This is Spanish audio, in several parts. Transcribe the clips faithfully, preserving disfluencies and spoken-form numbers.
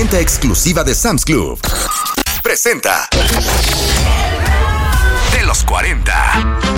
venta exclusiva de Sam's Club. Presenta De los cuarenta.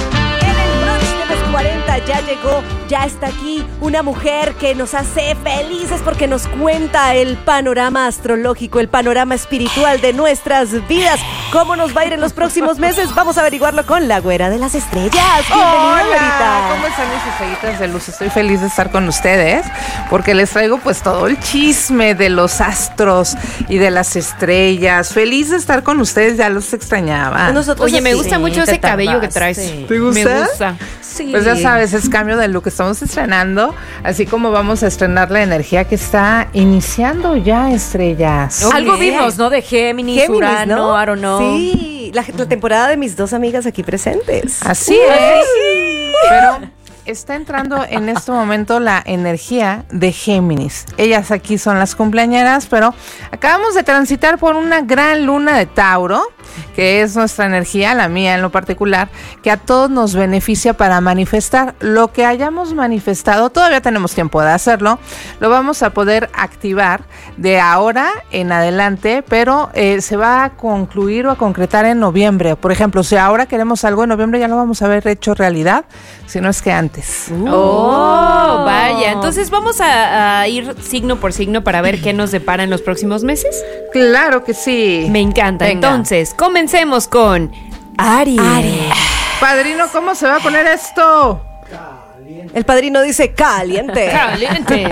cuarenta ya llegó, ya está aquí una mujer que nos hace felices porque nos cuenta el panorama astrológico, el panorama espiritual de nuestras vidas. ¿Cómo nos va a ir en los próximos meses? Vamos a averiguarlo con la güera de las estrellas. Bienvenida, güerita. ¿Cómo están mis estrellitas de luz? Estoy feliz de estar con ustedes porque les traigo pues todo el chisme de los astros y de las estrellas. Feliz de estar con ustedes, ya los extrañaba. Nosotros Oye, así. me gusta sí, mucho ese cabello que traes. ¿Te gusta? Me gusta. Sí. Pues ya sabes, es cambio de look. Estamos estrenando, así como vamos a estrenar la energía que está iniciando ya, estrellas. Okay. Algo vimos, ¿no? De Géminis, Géminis Urano, ¿no? I don't know. Sí, la, la temporada de mis dos amigas aquí presentes. Así uh, es. Sí. Pero está entrando en este momento la energía de Géminis. Ellas aquí son las cumpleañeras, pero acabamos de transitar por una gran luna de Tauro, que es nuestra energía, la mía en lo particular, que a todos nos beneficia para manifestar lo que hayamos manifestado. Todavía tenemos tiempo de hacerlo, lo vamos a poder activar de ahora en adelante, pero eh, se va a concluir o a concretar en noviembre. Por ejemplo, si ahora queremos algo en noviembre, ya lo vamos a haber hecho realidad, si no es que antes. Uh. Oh, vaya. Entonces vamos a, a ir signo por signo para ver qué nos depara en los próximos meses. Claro que sí. Me encanta. Venga. Entonces, comencemos con Aries. Aries. Padrino, ¿cómo se va a poner esto? Caliente. El padrino dice caliente. Caliente.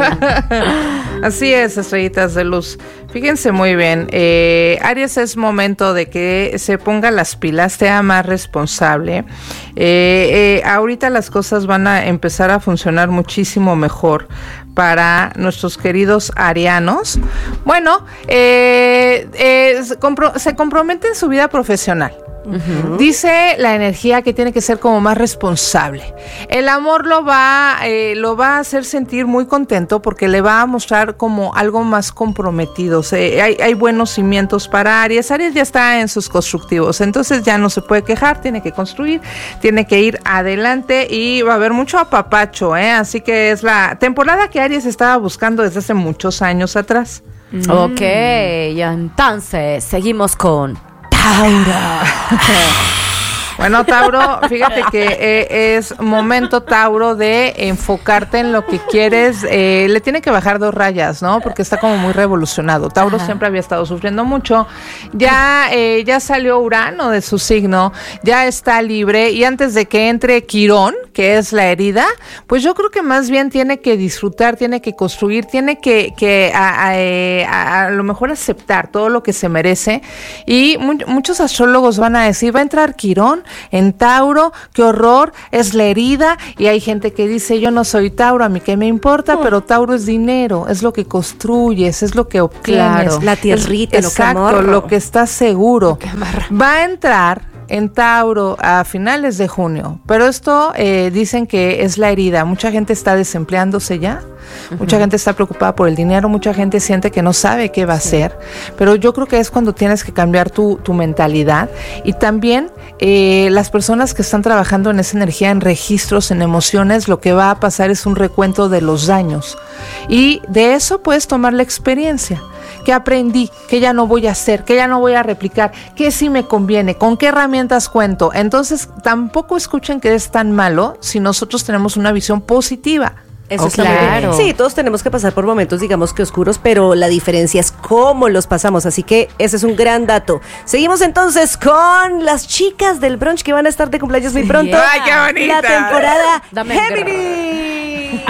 Así es, estrellitas de luz. Fíjense muy bien, eh, Aries, es momento de que se ponga las pilas, sea más responsable. Eh, eh, ahorita las cosas van a empezar a funcionar muchísimo mejor para nuestros queridos arianos. Bueno, eh, eh, se, compro- se compromete en su vida profesional. Uh-huh. Dice la energía que tiene que ser como más responsable. El amor lo va, eh, lo va a hacer sentir muy contento porque le va a mostrar como algo más comprometido. Eh, hay, hay buenos cimientos para Aries. Aries ya está en sus constructivos, entonces ya no se puede quejar, tiene que construir, tiene que ir adelante y va a haber mucho apapacho, ¿eh? Así que es la temporada que Aries estaba buscando desde hace muchos años atrás. Mm. Ok, y entonces seguimos con Tauro. Bueno, Tauro, fíjate que eh, es momento, Tauro, de enfocarte en lo que quieres. Eh, le tiene que bajar dos rayas, ¿no? Porque está como muy revolucionado. Tauro Ajá. siempre había estado sufriendo mucho. Ya, eh, ya salió Urano de su signo, ya está libre. Y antes de que entre Quirón, que es la herida, pues yo creo que más bien tiene que disfrutar, tiene que construir, tiene que, que a, a, a, a lo mejor aceptar todo lo que se merece. Y mu- muchos astrólogos van a decir, va a entrar Quirón en Tauro, qué horror, es la herida. Y hay gente que dice, yo no soy Tauro, a mí qué me importa, oh. pero Tauro es dinero, es lo que construyes, es lo que obtienes. Claro, la tierrita, es, lo exacto, que amarro. Lo que estás seguro. Que va a entrar en Tauro a finales de junio, pero esto eh, dicen que es la herida. Mucha gente está desempleándose ya, uh-huh. mucha gente está preocupada por el dinero, mucha gente siente que no sabe qué va a sí. hacer, pero yo creo que es cuando tienes que cambiar tu, tu mentalidad. Y también eh, las personas que están trabajando en esa energía, en registros, en emociones, lo que va a pasar es un recuento de los daños y de eso puedes tomar la experiencia. ¿Qué aprendí? ¿Qué ya no voy a hacer? ¿Qué ya no voy a replicar? ¿Qué sí me conviene? ¿Con qué herramientas cuento? Entonces, tampoco escuchen que es tan malo si nosotros tenemos una visión positiva. Eso está claro. Muy bien. Sí, todos tenemos que pasar por momentos, digamos que oscuros, pero la diferencia es cómo los pasamos, así que ese es un gran dato. Seguimos entonces con las chicas del brunch que van a estar de cumpleaños sí. muy pronto. ¡Ay, qué bonita! La temporada Géminis.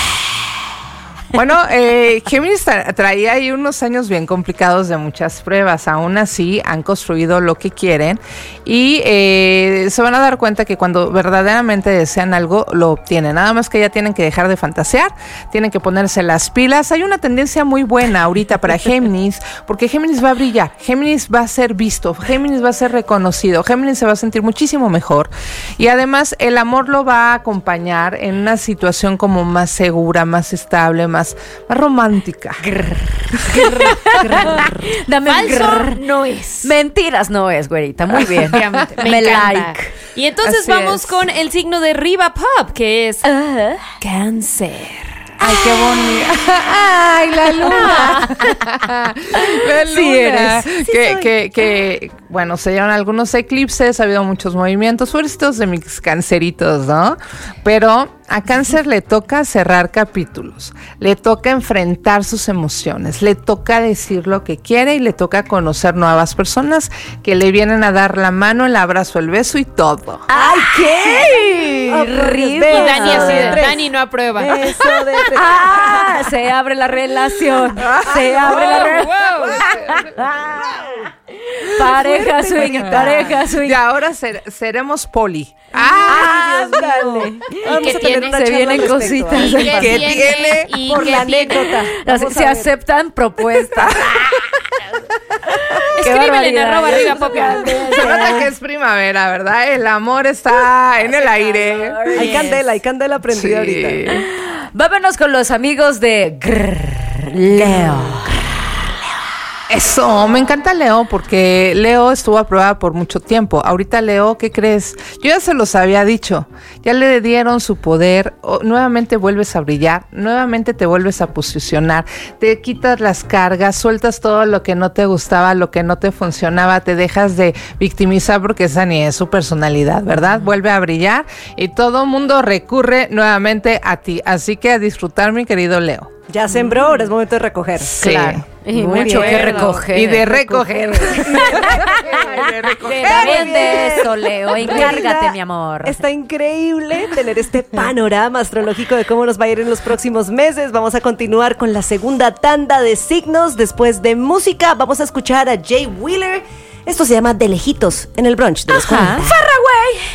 Bueno, eh, Géminis tra- traía ahí unos años bien complicados de muchas pruebas. Aún así han construido lo que quieren y eh, se van a dar cuenta que cuando verdaderamente desean algo lo obtienen. Nada más que ya tienen que dejar de fantasear, tienen que ponerse las pilas. Hay una tendencia muy buena ahorita para Géminis, porque Géminis va a brillar, Géminis va a ser visto, Géminis va a ser reconocido, Géminis se va a sentir muchísimo mejor y además el amor lo va a acompañar en una situación como más segura, más estable, más Más, más romántica. Grr, grr, grr. Dame Falso grr. no es. Mentiras no es, güerita. Muy bien. Me, Me encanta. like. Y entonces Así vamos es. con el signo de Riva Pop, que es uh-huh. Cáncer. Ay, qué bonito. Ay, la luna. La luna. Sí eres. Sí que, soy. que, que, bueno, se llevan algunos eclipses, ha habido muchos movimientos, fuertes de mis canceritos, ¿no? Pero a Cáncer le toca cerrar capítulos, le toca enfrentar sus emociones, le toca decir lo que quiere y le toca conocer nuevas personas que le vienen a dar la mano, el abrazo, el beso y todo. ¡Ay, qué! Horrible. Y Dani así de, Dani no aprueba. Beso de tres. ¡Ah! Se abre la relación. Se abre la relación. Pareja swing, pareja swing. Y ahora ser- seremos poli. ¡Ah! Ándale. ¿Y qué tiene? Se vienen cositas. ¿Y qué ¿Qué tiene? tiene? ¿Y Por qué la tiene? anécdota. Así, se aceptan propuestas. Escríbele en arroba arriba popia. Se nota que es primavera, ¿verdad? El amor está en el aire. Hay candela, hay candela prendida Sí. ahorita. Vámonos con los amigos de Grrr, Leo. Eso, me encanta Leo porque Leo estuvo a prueba por mucho tiempo. Ahorita Leo, ¿qué crees? Yo ya se los había dicho, ya le dieron su poder, o, nuevamente vuelves a brillar, nuevamente te vuelves a posicionar, te quitas las cargas, sueltas todo lo que no te gustaba, lo que no te funcionaba, te dejas de victimizar porque esa ni es su personalidad, ¿verdad? Vuelve a brillar y todo mundo recurre nuevamente a ti, así que a disfrutar, mi querido Leo. Ya sembró, ahora es momento de recoger. Sí. Claro. Y Muy mucho bien. que recoger. Y de recoger. Y de recoger. También de eso, Leo. Encárgate, Está- mi amor. Está increíble tener este panorama astrológico de cómo nos va a ir en los próximos meses. Vamos a continuar con la segunda tanda de signos. Después de música, vamos a escuchar a Jay Wheeler. Esto se llama De Lejitos en el brunch de los Ajá. cuarenta. Farraway.